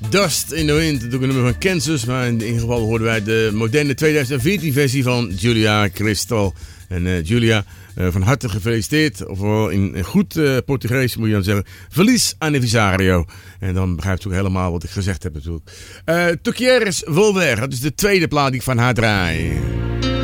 Dust in the Wind, natuurlijk een nummer van Kansas, maar in ieder geval hoorden wij de moderne 2014 versie van Julia Crystal. En Julia, van harte gefeliciteerd, ofwel in goed Portugees moet je dan zeggen, feliz aniversario. En dan begrijpt u ook helemaal wat ik gezegd heb natuurlijk. Tu quieres volver, dat is de tweede plaat die ik van haar draai.